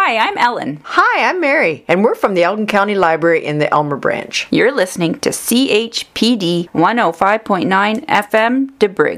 Hi, I'm Ellen. Hi, I'm Mary, and we're from the Elgin County Library in the Elmer Branch. You're listening to CHPD 105.9 FM, DeBrig.